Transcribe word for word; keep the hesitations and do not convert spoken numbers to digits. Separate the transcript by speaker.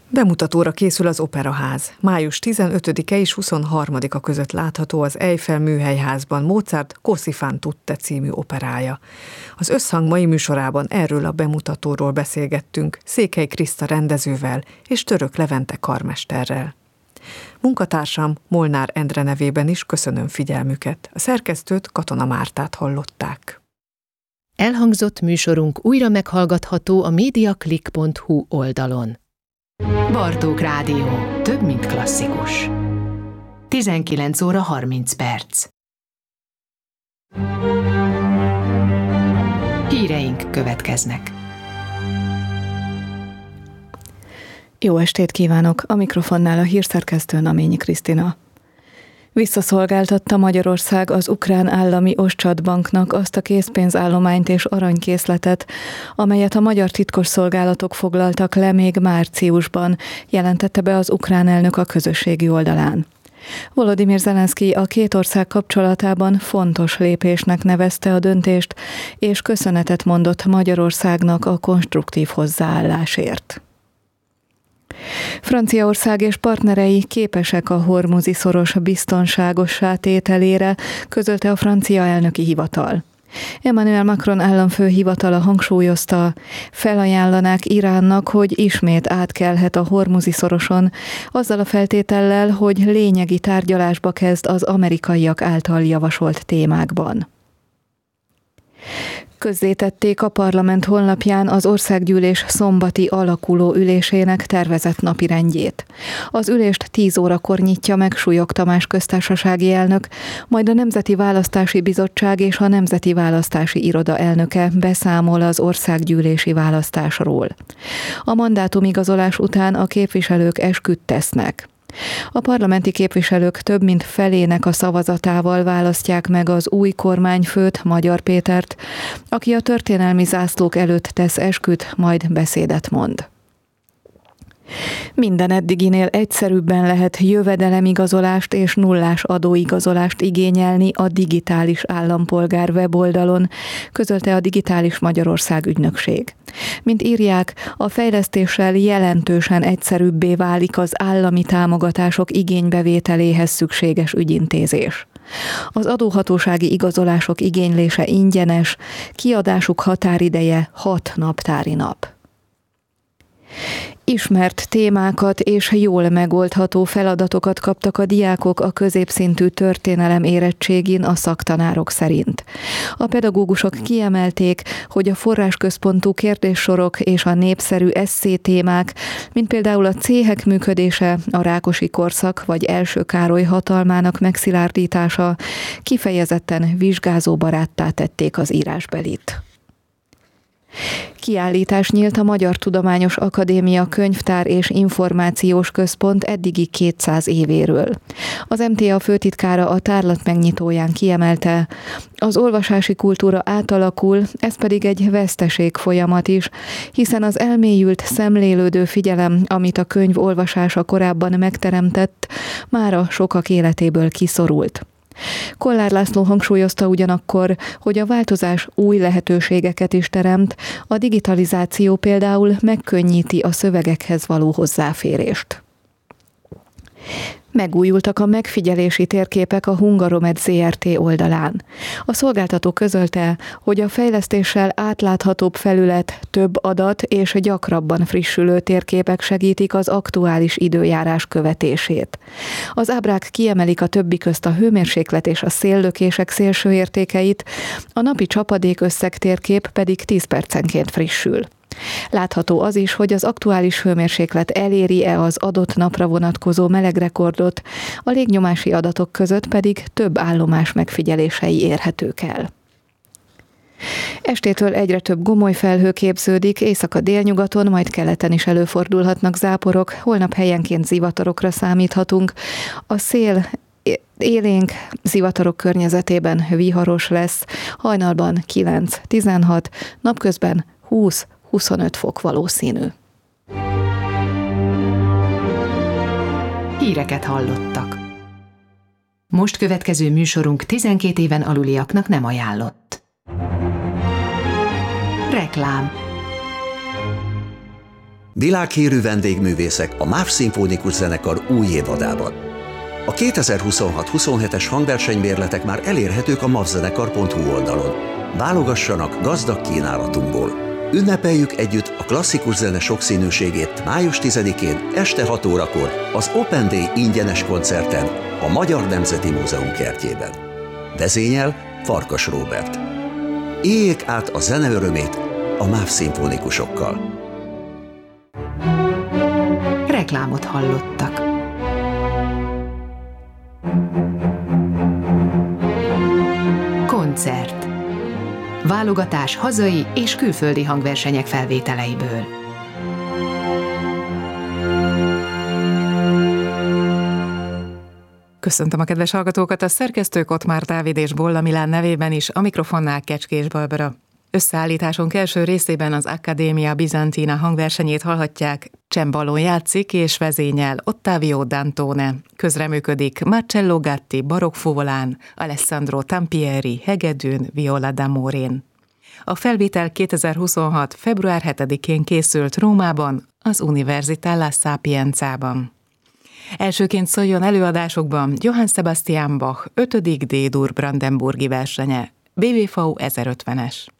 Speaker 1: Bemutatóra készül az Operaház. május tizenötödike és huszonharmadika között látható az Eiffel Műhelyházban Mozart Così fan tutte című operája. Az Összhang mai műsorában erről a bemutatóról beszélgettünk Székely Kriszta rendezővel és Török Levente karmesterrel. Munkatársam Molnár Endre nevében is köszönöm figyelmüket. A szerkesztőt, Katona Mártát hallották.
Speaker 2: Elhangzott műsorunk újra meghallgatható a mediaclick pont hu oldalon. Bartók Rádió. Több, mint klasszikus. tizenkilenc óra harminc perc. Híreink következnek.
Speaker 3: Jó estét kívánok! A mikrofonnál a hírszerkesztő Naményi Krisztina. Visszaszolgáltatta Magyarország az ukrán állami Oszcsad-banknak azt a készpénzállományt és aranykészletet, amelyet a magyar titkosszolgálatok foglaltak le még márciusban, jelentette be az ukrán elnök a közösségi oldalán. Volodymyr Zelenszkij a két ország kapcsolatában fontos lépésnek nevezte a döntést, és köszönetet mondott Magyarországnak a konstruktív hozzáállásért. Franciaország és partnerei képesek a Hormuzi-szoros biztonságossá tételére, közölte a francia elnöki hivatal. Emmanuel Macron államfő hivatala hangsúlyozta, felajánlanák Iránnak, hogy ismét átkelhet a Hormuzi-szoroson, azzal a feltétellel, hogy lényegi tárgyalásba kezd az amerikaiak által javasolt témákban. Közzétették a parlament honlapján az országgyűlés szombati alakuló ülésének tervezett napirendjét. Az ülést tíz órakor nyitja meg Súlyog Tamás köztársasági elnök, majd a Nemzeti Választási Bizottság és a Nemzeti Választási Iroda elnöke beszámol az országgyűlési választásról. A mandátumigazolás után a képviselők esküt tesznek. A parlamenti képviselők több mint felének a szavazatával választják meg az új kormányfőt, Magyar Pétert, aki a történelmi zászlók előtt tesz esküt, majd beszédet mond. Minden eddiginél egyszerűbben lehet jövedelemigazolást és nullás adóigazolást igényelni a digitális állampolgár weboldalon, közölte a Digitális Magyarország ügynökség. Mint írják, a fejlesztéssel jelentősen egyszerűbbé válik az állami támogatások igénybevételéhez szükséges ügyintézés. Az adóhatósági igazolások igénylése ingyenes, kiadásuk határideje hat naptári nap. Ismert témákat és jól megoldható feladatokat kaptak a diákok a középszintű történelem érettségin a szaktanárok szerint. A pedagógusok kiemelték, hogy a forrásközpontú kérdéssorok és a népszerű esszé témák, mint például a céhek működése, a Rákosi korszak vagy Első Károly hatalmának megszilárdítása kifejezetten vizsgázóbaráttá tették az írásbelit. Kiállítás nyílt a Magyar Tudományos Akadémia Könyvtár és Információs Központ eddigi kétszáz évéről. Az em té á főtitkára a tárlat megnyitóján kiemelte, az olvasási kultúra átalakul, ez pedig egy veszteség folyamat is, hiszen az elmélyült, szemlélődő figyelem, amit a könyv olvasása korábban megteremtett, mára sokak életéből kiszorult. Kollár László hangsúlyozta ugyanakkor, hogy a változás új lehetőségeket is teremt, a digitalizáció például megkönnyíti a szövegekhez való hozzáférést. Megújultak a megfigyelési térképek a Hungaromed zé er té oldalán. A szolgáltató közölte, hogy a fejlesztéssel átláthatóbb felület, több adat és gyakrabban frissülő térképek segítik az aktuális időjárás követését. Az ábrák kiemelik a többi közt a hőmérséklet és a széllökések szélső értékeit, a napi csapadék összeg térkép pedig tíz percenként frissül. Látható az is, hogy az aktuális hőmérséklet eléri-e az adott napra vonatkozó melegrekordot, a légnyomási adatok között pedig több állomás megfigyelései érhetők el. Estétől egyre több gomoly felhő képződik, észak-délnyugaton, majd keleten is előfordulhatnak záporok, holnap helyenként zivatarokra számíthatunk. A szél élénk, zivatarok környezetében viharos lesz, hajnalban kilenc-tizenhat, napközben húsz-huszonöt fok valószínű.
Speaker 2: Híreket hallottak. Most következő műsorunk tizenkét éven aluliaknak nem ajánlott. Reklám.
Speaker 4: Világhírű vendégművészek a MÁV Szimfonikus Zenekar új évadában. A kétezer-huszonhat huszonhetes hangversenybérletek már elérhetők a mavzenekar pont hu oldalon. Válogassanak gazdag kínálatunkból. Ünnepeljük együtt a klasszikus zene sokszínűségét május tizedikén este hat órakor az Open Day ingyenes koncerten a Magyar Nemzeti Múzeum kertjében. Vezényel Farkas Róbert. Éljék át a zene örömét a MÁV szimfonikusokkal.
Speaker 2: Reklámot hallottak. Koncert. Válogatás hazai és külföldi hangversenyek felvételeiből.
Speaker 5: Köszöntöm a kedves hallgatókat, a szerkesztők Ottmár Dávid és Bolla Milán nevében is, a mikrofonnál Kecskés Barbara. Összeállításunk első részében az Accademia Bizantina hangversenyét hallhatják. Csembalón játszik és vezényel Ottavio Dantone. Közreműködik Marcello Gatti barokkfuvolán, Alessandro Tampieri hegedűn, viola d'amorén. A felvétel kétezer-huszonhat. február hetedikén készült Rómában, az Università La Sapienzában. Elsőként szóljon előadásokban Johann Sebastian Bach ötödik D-dur brandenburgi versenye, bé vé vé ezerötvenes.